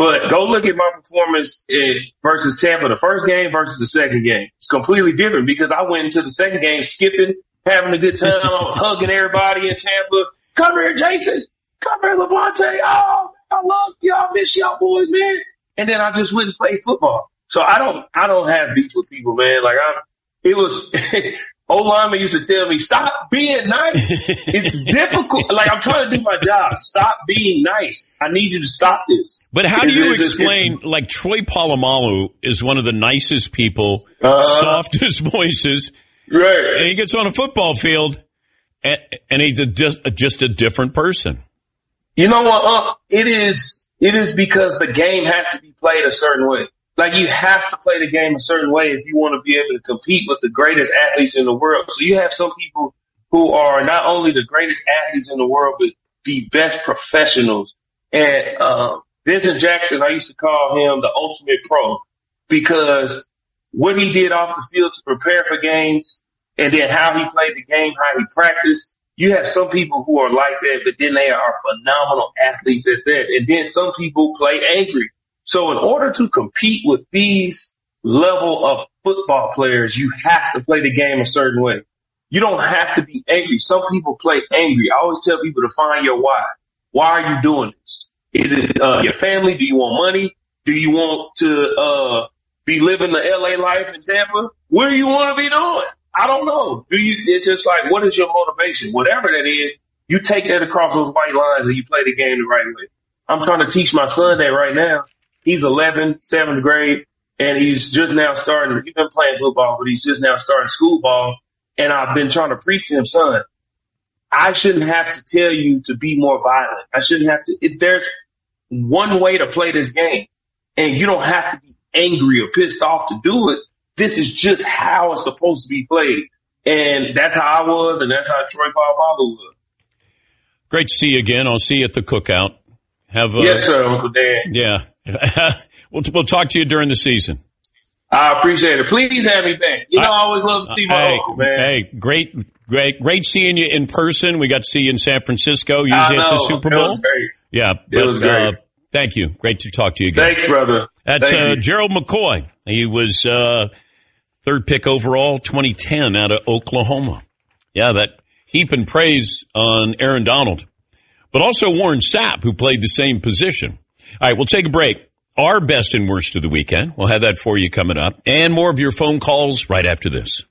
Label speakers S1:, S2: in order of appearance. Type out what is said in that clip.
S1: But go look at my performance versus Tampa, the first game versus the second game. It's completely different because I went into the second game skipping, having a good time. I was hugging everybody in Tampa. Come here, Jason. Come here, Levante. Oh, I love y'all. Miss y'all boys, man. And then I just went and played football. So I don't have beef with people, man. Like old lineman used to tell me, stop being nice. It's difficult. Like, I'm trying to do my job. Stop being nice. I need you to stop this.
S2: But how do you explain, like, Troy Polamalu is one of the nicest people, softest voices.
S1: Right.
S2: And he gets on a football field, and he's just a different person.
S1: You know what? It is because the game has to be played a certain way. Like, you have to play the game a certain way if you want to be able to compete with the greatest athletes in the world. So you have some people who are not only the greatest athletes in the world, but the best professionals. And Vincent Jackson, I used to call him the ultimate pro because what he did off the field to prepare for games and then how he played the game, how he practiced. You have some people who are like that, but then they are phenomenal athletes at that. And then some people play angry. So in order to compete with these level of football players, you have to play the game a certain way. You don't have to be angry. Some people play angry. I always tell people to find your why. Why are you doing this? Is it your family? Do you want money? Do you want to be living the LA life in Tampa? What do you want to be doing? I don't know. It's just like, what is your motivation? Whatever that is, you take that across those white lines and you play the game the right way. I'm trying to teach my son that right now. He's 11, 7th grade, and he's just now starting. He's been playing football, but he's just now starting school ball. And I've been trying to preach to him, son, I shouldn't have to tell you to be more violent. I shouldn't have to. There's one way to play this game, and you don't have to be angry or pissed off to do it. This is just how it's supposed to be played. And that's how I was, and that's how Troy Polamalu was.
S2: Great to see you again. I'll see you at the cookout.
S1: Yes, sir, Uncle Dan.
S2: Yeah. We'll talk to you during the season.
S1: I appreciate it. Please have me back. I always love to see my uncle, man.
S2: Hey, great seeing you in person. We got to see you in San Francisco, usually at the Super Bowl.
S1: It was great.
S2: Yeah.
S1: It was great.
S2: Thank you. Great to talk to you again.
S1: Thanks, brother.
S2: That's Gerald McCoy. He was third pick overall, 2010 out of Oklahoma. Yeah, that heaping praise on Aaron Donald. But also Warren Sapp, who played the same position. All right, we'll take a break. Our best and worst of the weekend. We'll have that for you coming up. And more of your phone calls right after this.